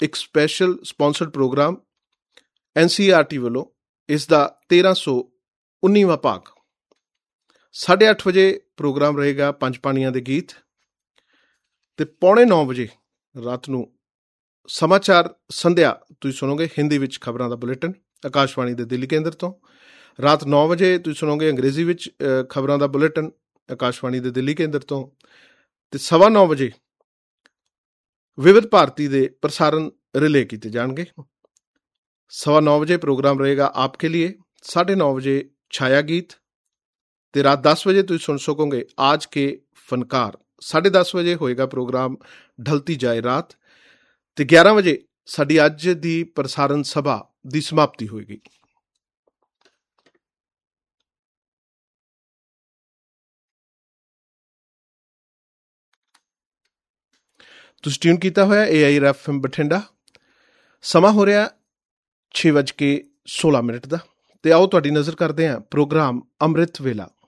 ਇੱਕ special sponsored programme NCERT ਵੱਲੋਂ। ਇਸ ਦਾ 1319ਵਾਂ ਭਾਗ। 8:30 ਵਜੇ ਪ੍ਰੋਗਰਾਮ ਰਹੇਗਾ ਪੰਜ ਪਾਣੀਆਂ ਦੇ ਗੀਤ, ਅਤੇ 8:45 ਵਜੇ ਰਾਤ ਨੂੰ ਸਮਾਚਾਰ ਸੰਧਿਆ ਤੁਸੀਂ ਸੁਣੋਗੇ ਹਿੰਦੀ ਵਿੱਚ ਖਬਰਾਂ ਦਾ ਬੁਲੇਟਿਨ ਆਕਾਸ਼ਵਾਣੀ ਦੇ ਦਿੱਲੀ ਕੇਂਦਰ ਤੋਂ। ਰਾਤ 9 ਵਜੇ ਤੁਸੀਂ ਸੁਣੋਗੇ ਅੰਗਰੇਜ਼ੀ ਵਿੱਚ ਖਬਰਾਂ ਦਾ ਬੁਲੇਟਿਨ ਆਕਾਸ਼ਵਾਣੀ ਦੇ ਦਿੱਲੀ ਕੇਂਦਰ ਤੋਂ। ਅਤੇ 9:15 ਵਜੇ ਵਿਵਿਧ ਭਾਰਤੀ ਦੇ ਪ੍ਰਸਾਰਨ ਰਿਲੇ ਕੀਤੇ ਜਾਣਗੇ। 9:15 ਵਜੇ ਪ੍ਰੋਗਰਾਮ ਰਹੇਗਾ ਆਪ ਕੇ ਲੀਏ। 9:30 ਵਜੇ ਛਾਇਆ ਗੀਤ, ਅਤੇ ਰਾਤ 10 ਵਜੇ ਤੁਸੀਂ ਸੁਣ ਸਕੋਗੇ ਆਜ ਕੇ ਫਨਕਾਰ। 10:30 ਵਜੇ ਹੋਏਗਾ ਪ੍ਰੋਗਰਾਮ ਢਲਤੀ ਜਾਏ ਰਾਤ, ਅਤੇ 11 ਵਜੇ ਸਾਡੀ ਅੱਜ ਦੀ ਪ੍ਰਸਾਰਨ ਸਭਾ ਦੀ ਸਮਾਪਤੀ ਹੋਏਗੀ। ਤੁਸੀਂ ਟਿਊਨ ਕੀਤਾ ਹੋਇਆ AIR FM ਬਠਿੰਡਾ। ਸਮਾਂ ਹੋ ਰਿਹਾ 6:16 ਦਾ, ਅਤੇ ਆਓ ਤੁਹਾਡੀ ਨਜ਼ਰ ਕਰਦੇ ਹਾਂ ਪ੍ਰੋਗਰਾਮ ਅੰਮ੍ਰਿਤ ਵੇਲਾ।